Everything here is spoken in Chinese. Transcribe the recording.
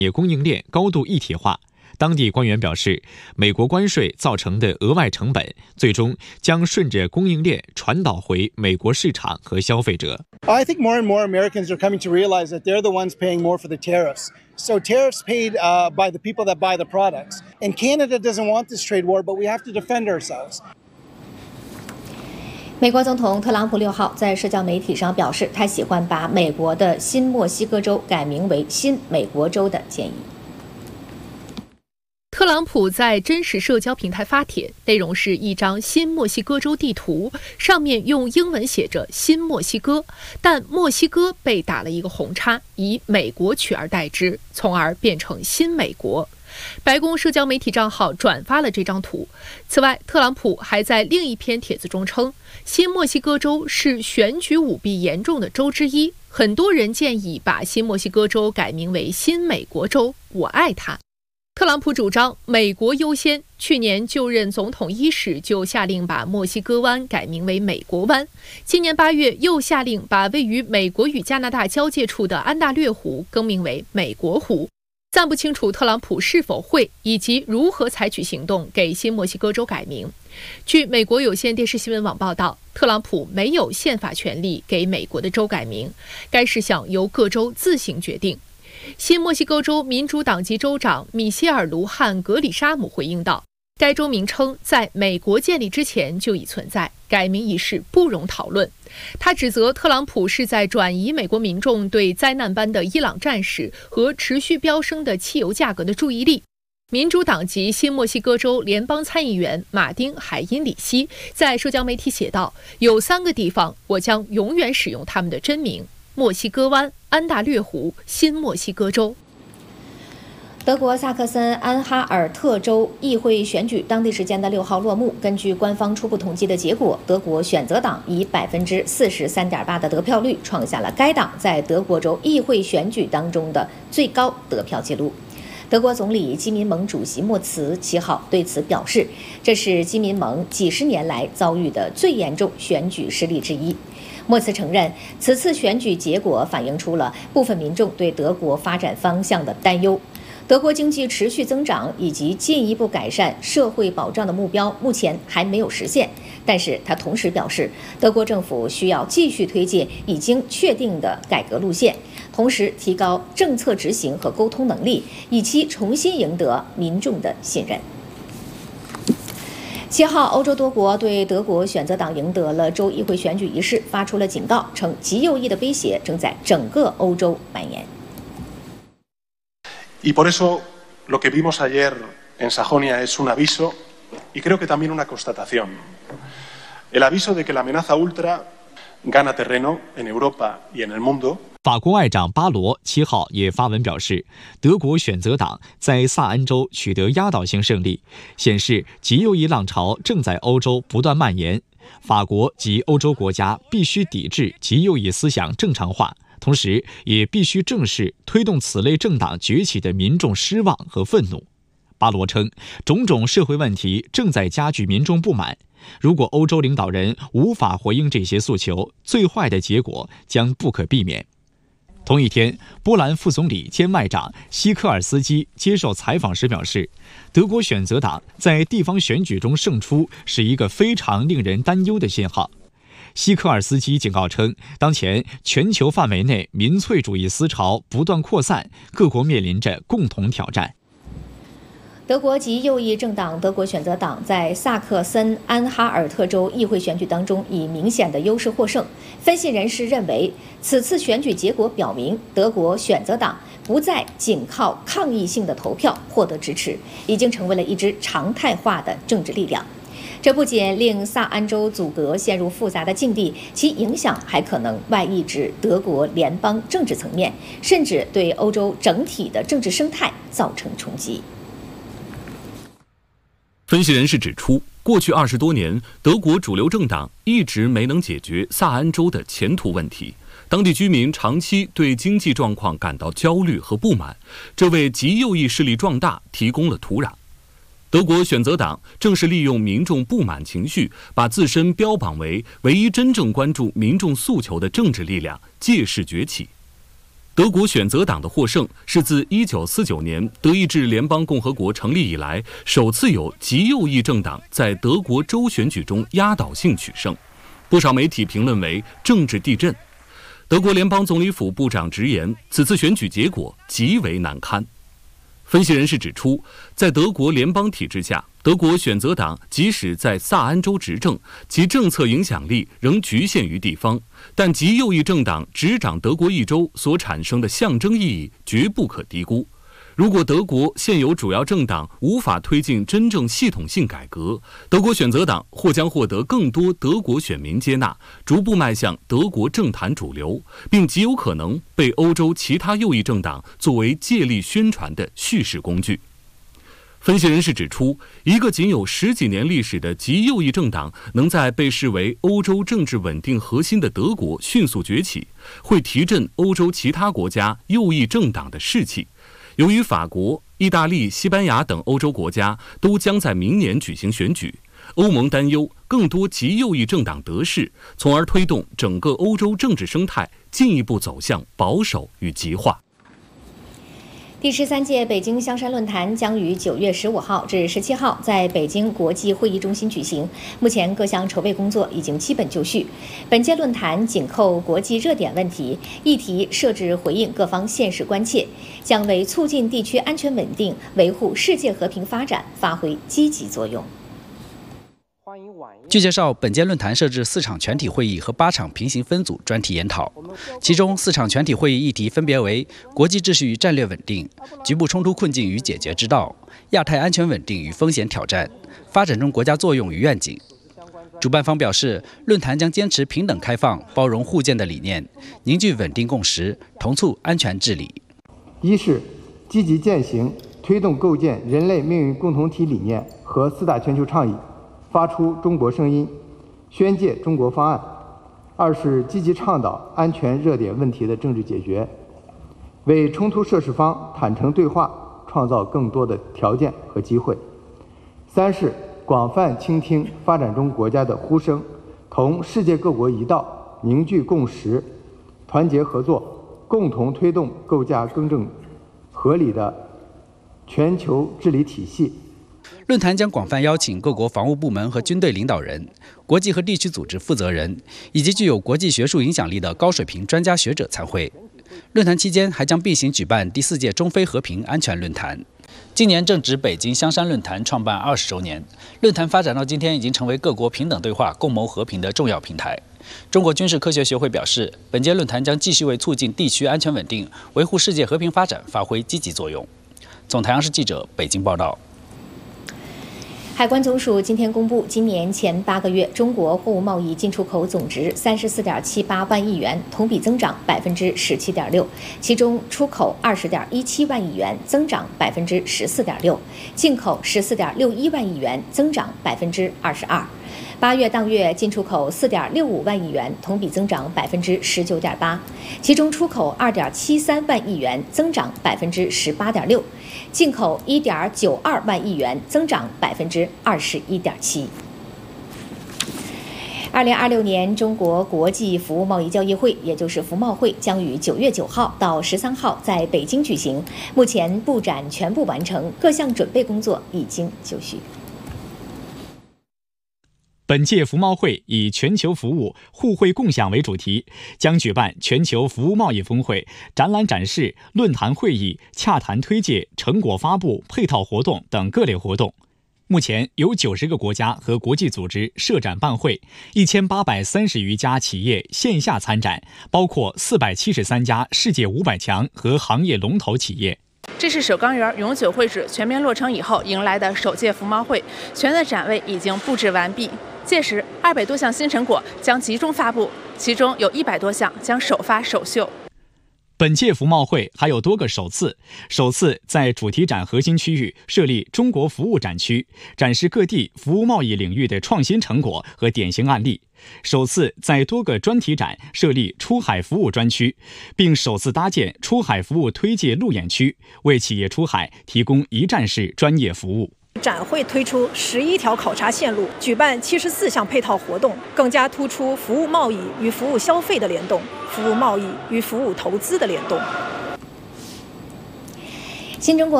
业供应链高度一体化。当地官员表示，美国关税造成的额外成本，最终将顺着供应链传导回美国市场和消费者。 I think more and more Americans are coming to realize that they're the ones paying more for the tariffs. So tariffs paid by the people that buy the products. And Canada doesn't want this trade war, but we have to defend ourselves. 美国总统特朗普6号在社交媒体上表示，他喜欢把美国的新墨西哥州改名为新美国州的建议。 特朗普在真实社交平台发帖，内容是一张新墨西哥州地图，上面用英文写着新墨西哥，但墨西哥被打了一个红叉，以美国取而代之，从而变成新美国。白宫社交媒体账号转发了这张图。此外，特朗普还在另一篇帖子中称，新墨西哥州是选举舞弊严重的州之一，很多人建议把新墨西哥州改名为新美国州，我爱它。特朗普主张美国优先，去年就任总统伊始就下令把墨西哥湾改名为美国湾，今年8月又下令把位于美国与加拿大交界处的安大略湖更名为美国湖。暂不清楚特朗普是否会以及如何采取行动给新墨西哥州改名。据美国有线电视新闻网报道，特朗普没有宪法权利给美国的州改名，该事项由各州自行决定。新墨西哥州民主党籍州长米歇尔·卢汉·格里沙姆回应道，该州名称在美国建立之前就已存在，改名一事不容讨论。他指责特朗普是在转移美国民众对灾难般的伊朗战事和持续飙升的汽油价格的注意力。民主党籍新墨西哥州联邦参议员马丁·海因里希在社交媒体写道，有3个地方我将永远使用他们的真名：墨西哥湾、安大略湖、新墨西哥州。 德国萨克森安哈尔特州议会选举当地时间的6号落幕。根据官方初步统计的结果，德国选择党以43.8%的得票率创下了该党在德国州议会选举当中的最高得票记录。德国总理基民盟主席默茨7号对此表示，这是基民盟几十年来遭遇的最严重选举失利之一。默茨承认，此次选举结果反映出了部分民众对德国发展方向的担忧。德国经济持续增长以及进一步改善社会保障的目标目前还没有实现，但是他同时表示，德国政府需要继续推进已经确定的改革路线，同时提高政策执行和沟通能力，以期重新赢得民众的信任。7号，欧洲多国对德国选择党赢得了州议会选举一事发出了警告，称极右翼的威胁正在整个欧洲蔓延。 Y por eso lo que vimos ayer en Sajonia es un aviso y creo que también una constatación. El aviso de que la amenaza ultra gana terreno en Europa y en el mundo. 法国外长巴罗7号也发文表示，德国选择党在萨安州取得压倒性胜利，显示极右翼浪潮正在欧洲不断蔓延。法国及欧洲国家必须抵制极右翼思想正常化，同时也必须正视推动此类政党崛起的民众失望和愤怒。巴罗称，种种社会问题正在加剧民众不满，如果欧洲领导人无法回应这些诉求，最坏的结果将不可避免。同一天，波兰副总理兼外长希科尔斯基接受采访时表示，德国选择党在地方选举中胜出是一个非常令人担忧的信号。希科尔斯基警告称，当前全球范围内民粹主义思潮不断扩散，各国面临着共同挑战。 德国极右翼政党德国选择党在萨克森安哈尔特州议会选举当中以明显的优势获胜。分析人士认为，此次选举结果表明，德国选择党不再仅靠抗议性的投票获得支持，已经成为了一支常态化的政治力量。这不仅令萨安州阻隔陷入复杂的境地，其影响还可能外溢至德国联邦政治层面，甚至对欧洲整体的政治生态造成冲击。 分析人士指出，过去20多年，德国主流政党一直没能解决萨安州的前途问题，当地居民长期对经济状况感到焦虑和不满，这为极右翼势力壮大提供了土壤。德国选择党正是利用民众不满情绪，把自身标榜为唯一真正关注民众诉求的政治力量，借势崛起。 德国选择党的获胜是自1949年德意志联邦共和国成立以来，首次有极右翼政党在德国州选举中压倒性取胜，不少媒体评论为政治地震。德国联邦总理府部长直言，此次选举结果极为难堪。分析人士指出，在德国联邦体制下，德国选择党即使在萨安州执政，其政策影响力仍局限于地方，但极右翼政党执掌德国一州所产生的象征意义绝不可低估。如果德国现有主要政党无法推进真正系统性改革，德国选择党或将获得更多德国选民接纳，逐步迈向德国政坛主流，并极有可能被欧洲其他右翼政党作为借力宣传的叙事工具。分析人士指出，一个仅有10几年历史的极右翼政党能在被视为欧洲政治稳定核心的德国迅速崛起，会提振欧洲其他国家右翼政党的士气。由于法国、意大利、西班牙等欧洲国家都将在明年举行选举，欧盟担忧更多极右翼政党得势，从而推动整个欧洲政治生态进一步走向保守与极化。 第13届北京香山论坛将于9月15号至17号在北京国际会议中心举行。目前各项筹备工作已经基本就绪。本届论坛紧扣国际热点问题，议题设置回应各方现实关切，将为促进地区安全稳定、维护世界和平发展发挥积极作用。 据介绍，本届论坛设置4场全体会议和8场平行分组专题研讨，其中4场全体会议议题分别为国际秩序与战略稳定、局部冲突困境与解决之道、亚太安全稳定与风险挑战、发展中国家作用与愿景。主办方表示，论坛将坚持平等开放、包容互鉴的理念，凝聚稳定共识，同促安全治理。 一是积极践行推动构建人类命运共同体理念和4大全球倡议，发出中国声音，宣介中国方案；二是积极倡导安全热点问题的政治解决，为冲突涉事方坦诚对话创造更多的条件和机会；三是广泛倾听发展中国家的呼声，同世界各国一道，凝聚共识，团结合作，共同推动构架更正合理的全球治理体系。 论坛将广泛邀请各国防务部门和军队领导人、国际和地区组织负责人以及具有国际学术影响力的高水平专家学者参会。论坛期间还将并行举办第4届中非和平安全论坛。今年正值北京香山论坛创办20周年，论坛发展到今天已经成为各国平等对话、共谋和平的重要平台。中国军事科学学会表示，本届论坛将继续为促进地区安全稳定、维护世界和平发展发挥积极作用。总台央视记者北京报道。 海关总署今天公布，今年前8个月中国货物贸易进出口总值34.78万亿元，同比增长17.6%，其中出口20.17万亿元，增长14.6%，进口14.61万亿元，增长22%。8月当月进出口4.65万亿元，同比增长19.8%，其中出口2.73万亿元，增长18.6%，进口1.92万亿元，增长21.7%。2026年中国国际服务贸易交易会，也就是服贸会，将于9月9号到13号在北京举行。目前布展全部完成，各项准备工作已经就绪。 本届服贸会以全球服务互惠共享为主题，将举办全球服务贸易峰会、展览展示、论坛会议、洽谈推介、成果发布、配套活动等各类活动。目前有90个国家和国际组织设展办会，1830余家企业线下参展，包括473家世界500强和行业龙头企业。 这是首钢园永久会址全面落成以后迎来的首届服贸会，全的展位已经布置完毕。届时，200多项新成果将集中发布，其中有100多项将首发首秀。 本届服贸会还有多个首次在主题展核心区域设立中国服务展区，展示各地服务贸易领域的创新成果和典型案例；首次在多个专题展设立出海服务专区，并首次搭建出海服务推介路演区，为企业出海提供一站式专业服务。 展会推出11条考察线路，举办74项配套活动，更加突出服务贸易与服务消费的联动，服务贸易与服务投资的联动。 新中国